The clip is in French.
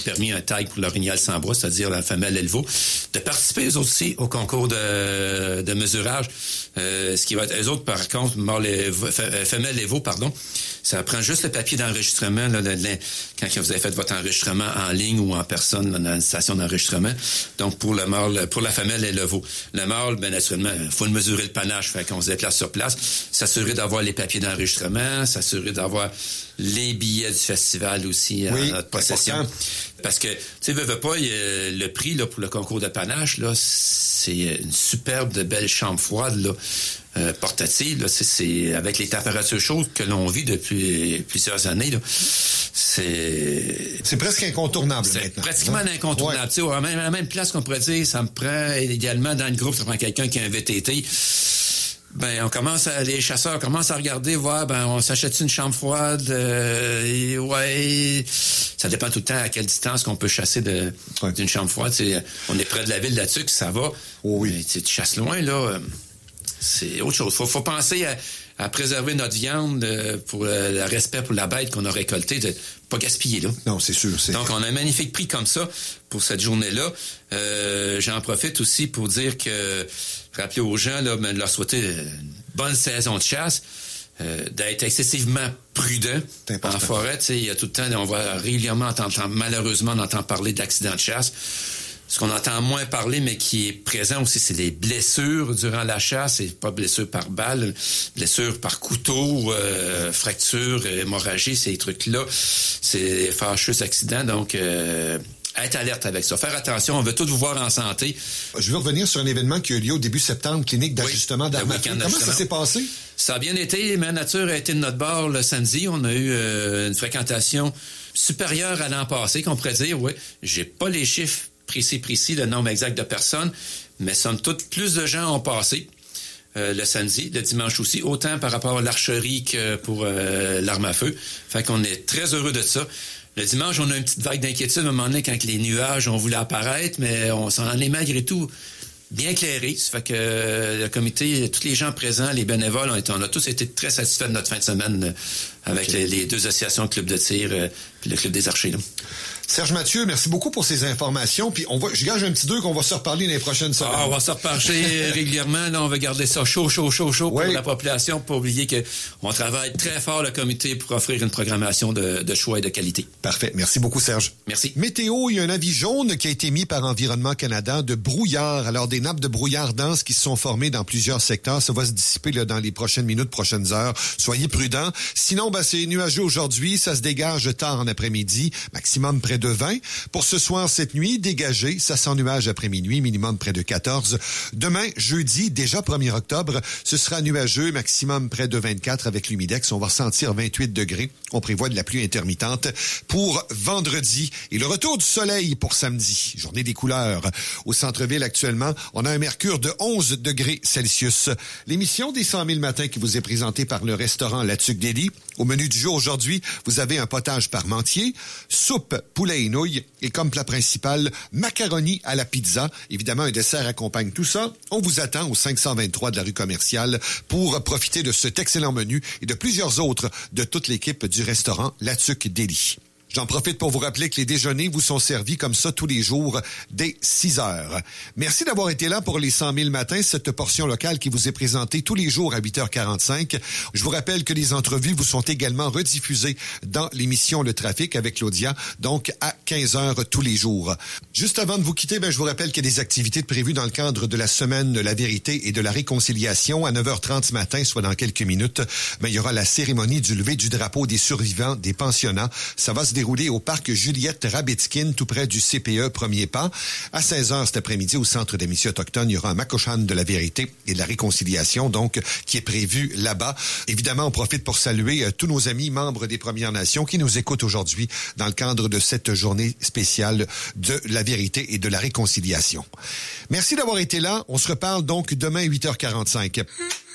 permis un tag pour l'orignal sans bras, c'est-à-dire la femelle élevaux, de participer eux aussi au concours de mesurage. Ce qui va être, eux autres, par contre, femelle élevaux, ça prend juste le papier d'enregistrement là, quand vous avez fait votre enregistrement en ligne ou en personne là, dans une station d'enregistrement. Donc, pour le mâle, pour la femelle et le veau. Le mâle, bien naturellement, il faut mesurer le panache, fait qu'on se déplace sur place, s'assurer d'avoir les papiers d'enregistrement, s'assurer d'avoir les billets du festival aussi en notre possession. Important. Parce que, tu sais, veux pas, le prix là, pour le concours de panache, là, c'est une superbe de belle chambre froide là, portative. Là, c'est avec les températures chaudes que l'on vit depuis plusieurs années. Là, c'est presque incontournable c'est maintenant. Pratiquement incontournable. Tu sais, à la même place qu'on pourrait dire, ça me prend idéalement dans le groupe, ça prend quelqu'un qui a un VTT. Ben, les chasseurs commencent à regarder, voir, on s'achète une chambre froide, ça dépend tout le temps à quelle distance qu'on peut chasser d'une chambre froide. On est près de la ville là-dessus, que ça va. Oh oui. Mais tu chasses loin, là, c'est autre chose. Faut penser à préserver notre viande pour le respect pour la bête qu'on a récoltée, de pas gaspiller, là. Non, c'est sûr. Donc, on a un magnifique prix comme ça pour cette journée-là. J'en profite aussi pour dire que, rappeler aux gens, là, de leur souhaiter une bonne saison de chasse, d'être excessivement prudent en forêt. Tu sais, il y a tout le temps, on va régulièrement malheureusement, on entend parler d'accidents de chasse. Ce qu'on entend moins parler, mais qui est présent aussi, c'est les blessures durant la chasse. Et pas blessures par balle, blessures par couteau, fractures, hémorragie, ces trucs-là. C'est fâcheux accidents. Donc, être alerte avec ça. Faire attention, on veut tous vous voir en santé. Je veux revenir sur un événement qui a eu lieu au début septembre, clinique d'ajustement d'armes à feu. Comment ça s'est passé? Ça a bien été. Ma nature a été de notre bord le samedi. On a eu une fréquentation supérieure à l'an passé, qu'on pourrait dire. Oui, j'ai pas les chiffres précis, le nombre exact de personnes, mais somme toute, plus de gens ont passé le samedi, le dimanche aussi, autant par rapport à l'archerie que pour l'arme à feu. Fait qu'on est très heureux de ça. Le dimanche, on a une petite vague d'inquiétude à un moment donné quand les nuages ont voulu apparaître, mais on s'en est malgré tout bien éclairé. Ça fait que le comité, tous les gens présents, les bénévoles, on a tous été très satisfaits de notre fin de semaine avec les deux associations, le club de tir puis le club des archers. Là. Serge Mathieu, merci beaucoup pour ces informations. Puis je gage un petit 2 qu'on va se reparler dans les prochaines semaines. On va se reparler régulièrement. Là, on va garder ça chaud pour la population. Pas oublier qu'on travaille très fort, le comité, pour offrir une programmation de choix et de qualité. Parfait. Merci beaucoup, Serge. Merci. Météo, il y a un avis jaune qui a été mis par Environnement Canada de brouillard. Alors, des nappes de brouillard denses qui se sont formées dans plusieurs secteurs. Ça va se dissiper là, dans les prochaines minutes, prochaines heures. Soyez prudents. Sinon, c'est nuageux aujourd'hui. Ça se dégage tard en après-midi. Maximum près de 20. Pour ce soir, cette nuit, dégagé, ça sent nuage après minuit, minimum près de 14. Demain, jeudi, déjà 1er octobre, ce sera nuageux, maximum près de 24 avec l'humidex. On va ressentir 28 degrés. On prévoit de la pluie intermittente pour vendredi. Et le retour du soleil pour samedi. Journée des couleurs. Au centre-ville, actuellement, on a un mercure de 11 degrés Celsius. L'émission des 100 000 matins qui vous est présentée par le restaurant La Tuque d'Élie. Au menu du jour aujourd'hui, vous avez un potage parmentier, soupe, poulet et nouilles, et comme plat principal, macaroni à la pizza. Évidemment, un dessert accompagne tout ça. On vous attend au 523 de la rue Commerciale pour profiter de cet excellent menu et de plusieurs autres de toute l'équipe du restaurant La Tuque d'Élie. J'en profite pour vous rappeler que les déjeuners vous sont servis comme ça tous les jours dès 6 heures. Merci d'avoir été là pour les 100 000 matins, cette portion locale qui vous est présentée tous les jours à 8h45. Je vous rappelle que les entrevues vous sont également rediffusées dans l'émission Le Trafic avec Claudia, donc à 15h tous les jours. Juste avant de vous quitter, je vous rappelle qu'il y a des activités prévues dans le cadre de la semaine de la vérité et de la réconciliation à 9h30 ce matin, soit dans quelques minutes. Il y aura la cérémonie du lever du drapeau des survivants des pensionnats. Ça va se déroulé au parc Juliette Rabetkin, tout près du CPE Premier Pas. À 16h cet après-midi, au Centre d'Amitié autochtone, il y aura un Makoshan de la vérité et de la réconciliation, donc, qui est prévu là-bas. Évidemment, on profite pour saluer tous nos amis membres des Premières Nations qui nous écoutent aujourd'hui dans le cadre de cette journée spéciale de la vérité et de la réconciliation. Merci d'avoir été là. On se reparle donc demain à 8h45.